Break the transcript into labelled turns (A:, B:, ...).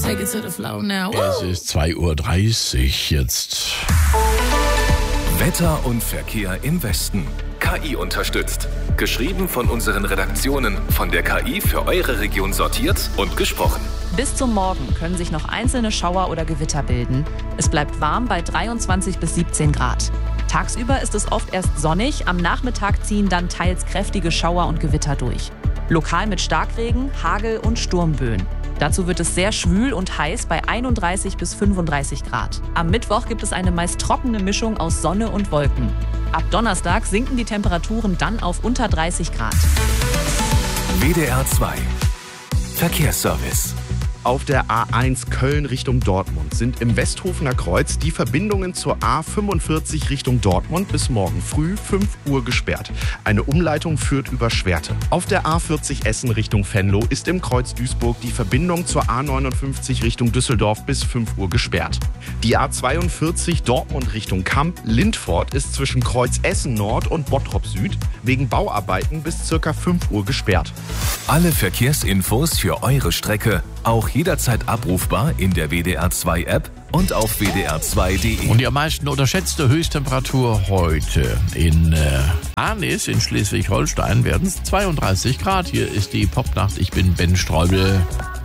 A: Take it to the floor now.
B: Es ist 2:30 Uhr jetzt.
C: Wetter und Verkehr im Westen. KI unterstützt. Geschrieben von unseren Redaktionen, von der KI für eure Region sortiert und gesprochen.
D: Bis zum Morgen können sich noch einzelne Schauer oder Gewitter bilden. Es bleibt warm bei 23 bis 17 Grad. Tagsüber ist es oft erst sonnig, am Nachmittag ziehen dann teils kräftige Schauer und Gewitter durch. Lokal mit Starkregen, Hagel und Sturmböen. Dazu wird es sehr schwül und heiß bei 31 bis 35 Grad. Am Mittwoch gibt es eine meist trockene Mischung aus Sonne und Wolken. Ab Donnerstag sinken die Temperaturen dann auf unter 30 Grad.
C: WDR 2 Verkehrsservice.
E: Auf der A1 Köln Richtung Dortmund sind im Westhofener Kreuz die Verbindungen zur A45 Richtung Dortmund bis morgen früh 5 Uhr gesperrt. Eine Umleitung führt über Schwerte. Auf der A40 Essen Richtung Venlo ist im Kreuz Duisburg die Verbindung zur A59 Richtung Düsseldorf bis 5 Uhr gesperrt. Die A42 Dortmund Richtung Kamp-Lindfort ist zwischen Kreuz Essen Nord und Bottrop Süd wegen Bauarbeiten bis ca. 5 Uhr gesperrt.
C: Alle Verkehrsinfos für eure Strecke auch jederzeit abrufbar in der WDR 2 App und auf wdr2.de.
B: Und die am meisten unterschätzte Höchsttemperatur heute in Arnis in Schleswig-Holstein werden es 32 Grad. Hier ist die Popnacht. Ich bin Ben Streubel.